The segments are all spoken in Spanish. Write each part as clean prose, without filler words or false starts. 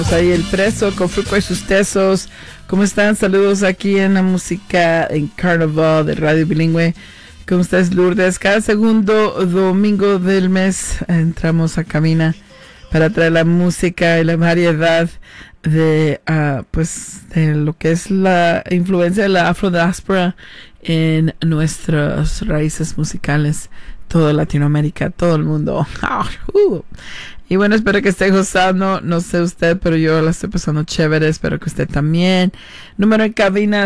Ahí el preso con Fruco y sus tesos. ¿Cómo están? Saludos aquí en la música en Carnaval de Radio Bilingüe. Con ustedes Lourdes. Cada segundo domingo del mes entramos a cabina para traer la música y la variedad de de lo que es la influencia de la afrodiáspora en nuestras raíces musicales, toda Latinoamérica, todo el mundo. Y bueno, espero que esté gozando, no sé usted, pero yo la estoy pasando chévere, espero que usted también. Número en cabina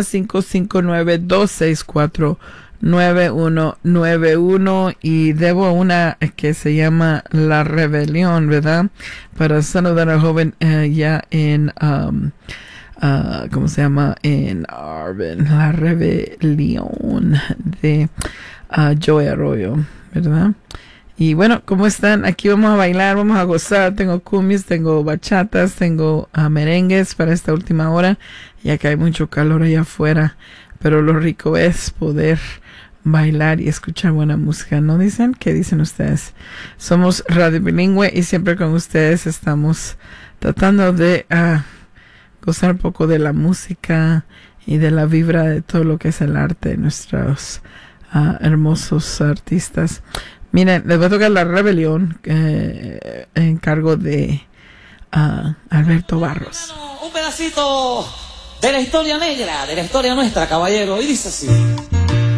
559-264-9191 y debo una que se llama La Rebelión, ¿verdad? Para saludar al joven ya en, ¿cómo se llama? En Arvin, La Rebelión de Joey Arroyo, ¿verdad? Y bueno, ¿cómo están? Aquí vamos a bailar, vamos a gozar. Tengo cumbias, tengo bachatas, tengo merengues para esta última hora, ya que hay mucho calor allá afuera. Pero lo rico es poder bailar y escuchar buena música, ¿no dicen? ¿Qué dicen ustedes? Somos Radio Bilingüe y siempre con ustedes estamos tratando de gozar un poco de la música y de la vibra de todo lo que es el arte de nuestros hermosos artistas. Miren, les voy a tocar La Rebelión en cargo de Alberto Barros. Un pedacito de la historia negra, de la historia nuestra, caballero, y dice así.